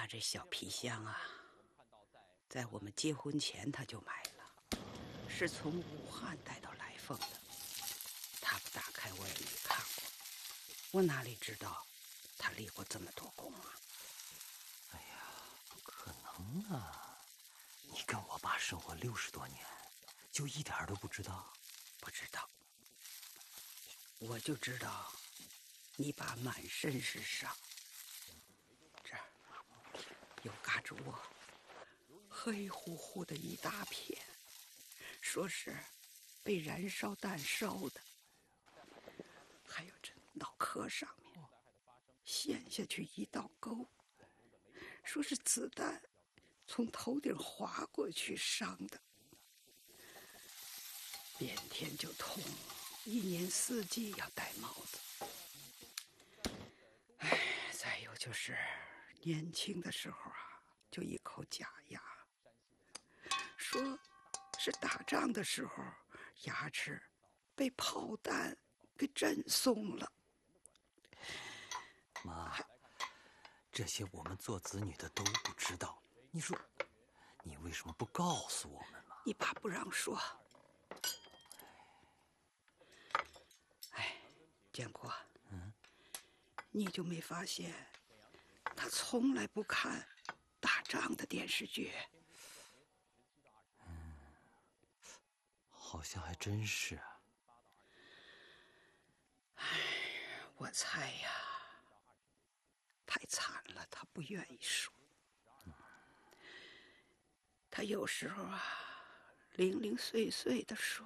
他这小皮箱啊，在我们结婚前他就买了，是从武汉带到来凤的。他不打开我也没看过，我哪里知道他立过这么多功啊？ 哎呀，不可能啊！你跟我爸生活60多年，就一点都不知道？ 不知道，我就知道你爸满身是伤，这儿有嘎吱窝，黑乎乎的一大片，说是被燃烧弹烧的。还有这脑壳上面陷下去一道沟，说是子弹从头顶划过去伤的。变天就痛，一年四季要戴帽子。哎，再有就是年轻的时候啊，就一口假牙，说是打仗的时候牙齿被炮弹给震松了。 妈，这些我们做子女的都不知道，你说你为什么不告诉我们嘛？ 你爸不让说。哎，建国，你就没发现他从来不看打仗的电视剧？ 好像还真是啊。 我猜呀，太惨了，他不愿意说。他有时候啊，零零碎碎的说，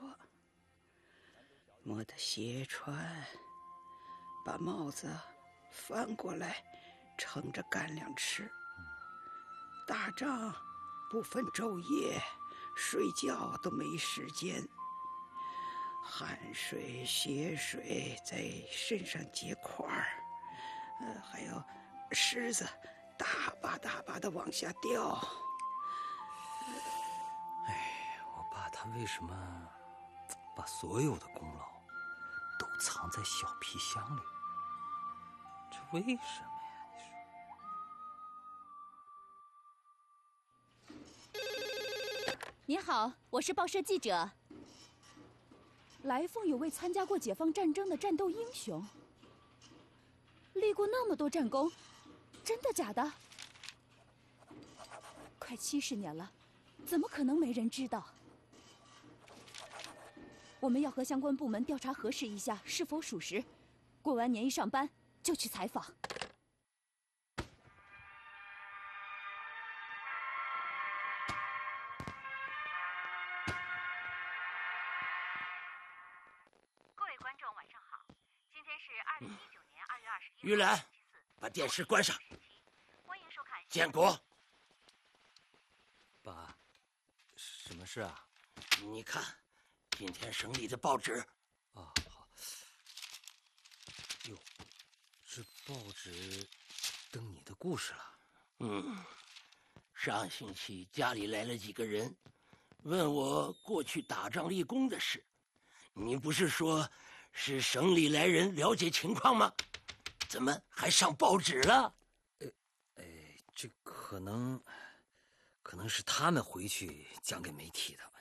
摸着鞋穿，把帽子翻过来盛着干粮吃。打仗不分昼夜，睡觉都没时间，汗水血水在身上结块儿，还有虱子大把大把的往下掉。 我爸他为什么把所有的功劳都藏在小皮箱里？这为什么呀？你说。 您好，我是报社记者。来凤有位参加过解放战争的战斗英雄，立过那么多战功，真的假的？快70年了，怎么可能没人知道？我们要和相关部门调查核实一下是否属实，过完年一上班就去采访。 各位观众晚上好，今天是2019年2月21日。 玉兰，把电视关上。 欢迎收看。 建国， 爸，什么事啊？ 你看，今天省里的报纸。 啊，好。哟，这报纸登你的故事了。 上星期家里来了几个人，问我过去打仗立功的事。你不是说是省里来人了解情况吗？怎么还上报纸了？ 这可能是他们回去讲给媒体的。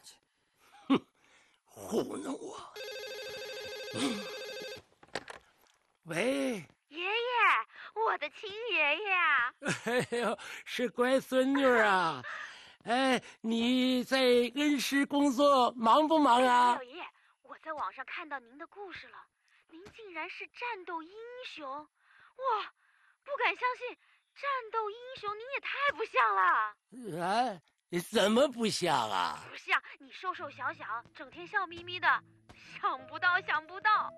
糊弄我！喂， 爷爷，我的亲爷爷啊！ 哎呦，是乖孙女啊！哎，你在恩施工作忙不忙啊？ 老爷爷，我在网上看到您的故事了，您竟然是战斗英雄！哇，不敢相信，战斗英雄您也太不像了！ 啊，怎么不像啊？ 不像，你瘦瘦小小，整天笑眯眯的，想不到，想不到。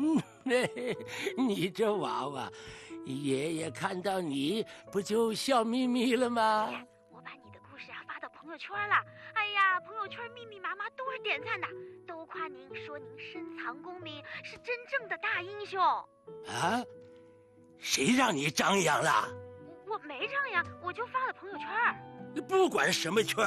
你这娃娃，爷爷看到你不就笑眯眯了吗？ 我把你的故事发到朋友圈了，哎呀，朋友圈密密麻麻都是点赞的，都夸您，说您深藏功名，是真正的大英雄。 啊？谁让你张扬了？ 我没张扬，我就发了朋友圈。 不管什么圈